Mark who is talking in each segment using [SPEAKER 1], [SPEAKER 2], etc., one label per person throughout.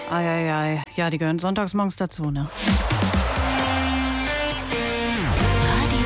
[SPEAKER 1] Eieiei. Ja, die gehören sonntags morgens dazu, ne?
[SPEAKER 2] Radio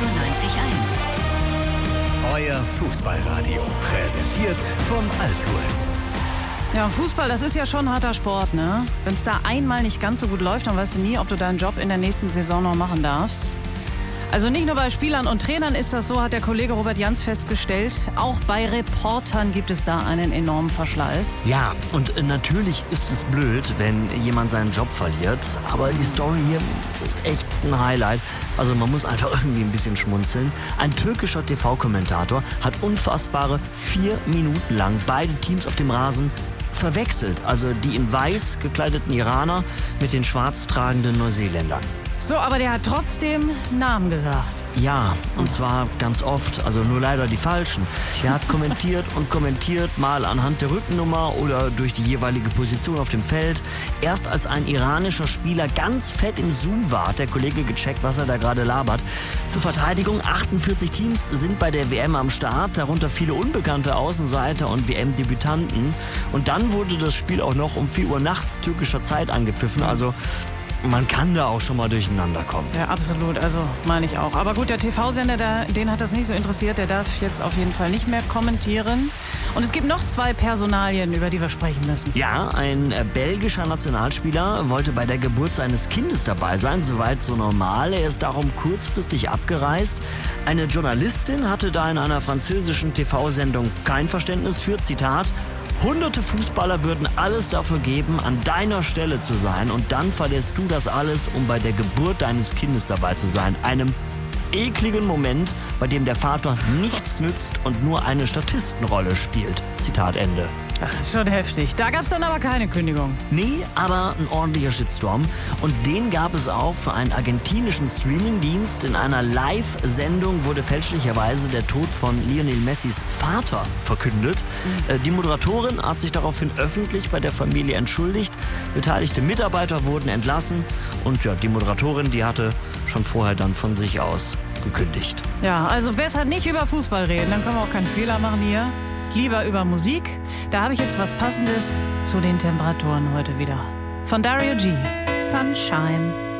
[SPEAKER 2] 90.1.
[SPEAKER 3] Euer Fußballradio. Präsentiert von Altours.
[SPEAKER 1] Ja, Fußball, das ist ja schon harter Sport, ne? Wenn es da einmal nicht ganz so gut läuft, dann weißt du nie, ob du deinen Job in der nächsten Saison noch machen darfst. Also nicht nur bei Spielern und Trainern ist das so, hat der Kollege Robert Jans festgestellt. Auch bei Reportern gibt es da einen enormen Verschleiß.
[SPEAKER 4] Ja, und natürlich ist es blöd, wenn jemand seinen Job verliert. Aber die Story hier ist echt ein Highlight. Also man muss einfach irgendwie ein bisschen schmunzeln. Ein türkischer TV-Kommentator hat unfassbare 4 Minuten lang beide Teams auf dem Rasen verwechselt. Also die in weiß gekleideten Iraner mit den schwarz tragenden Neuseeländern.
[SPEAKER 1] So, aber der hat trotzdem Namen gesagt.
[SPEAKER 4] Ja, und zwar ganz oft, also nur leider die falschen. Er hat kommentiert und kommentiert, mal anhand der Rückennummer oder durch die jeweilige Position auf dem Feld. Erst als ein iranischer Spieler ganz fett im Zoom war, hat der Kollege gecheckt, was er da gerade labert. Zur Verteidigung, 48 Teams sind bei der WM am Start, darunter viele unbekannte Außenseiter und WM-Debütanten. Und dann wurde das Spiel auch noch um 4 Uhr nachts türkischer Zeit angepfiffen, also man kann da auch schon mal durcheinander kommen.
[SPEAKER 1] Ja, absolut. Also meine ich auch. Aber gut, der TV-Sender, den hat das nicht so interessiert. Der darf jetzt auf jeden Fall nicht mehr kommentieren. Und es gibt noch 2 Personalien, über die wir sprechen müssen.
[SPEAKER 4] Ja, ein belgischer Nationalspieler wollte bei der Geburt seines Kindes dabei sein. Soweit so normal. Er ist darum kurzfristig abgereist. Eine Journalistin hatte da in einer französischen TV-Sendung kein Verständnis für, Zitat, Hunderte Fußballer würden alles dafür geben, an deiner Stelle zu sein und dann verlässt du das alles, um bei der Geburt deines Kindes dabei zu sein. Einem ekligen Moment, bei dem der Vater nichts nützt und nur eine Statistenrolle spielt. Zitat Ende.
[SPEAKER 1] Das ist schon heftig. Da gab es dann aber keine Kündigung.
[SPEAKER 4] Nee, aber ein ordentlicher Shitstorm. Und den gab es auch für einen argentinischen Streamingdienst. In einer Live-Sendung wurde fälschlicherweise der Tod von Lionel Messis Vater verkündet. Die Moderatorin hat sich daraufhin öffentlich bei der Familie entschuldigt. Beteiligte Mitarbeiter wurden entlassen. Und ja, die Moderatorin, die hatte schon vorher dann von sich aus gekündigt.
[SPEAKER 1] Ja, also besser nicht über Fußball reden, dann können wir auch keinen Fehler machen hier. Lieber über Musik. Da habe ich jetzt was Passendes zu den Temperaturen heute wieder. Von Dario G. Sunshine.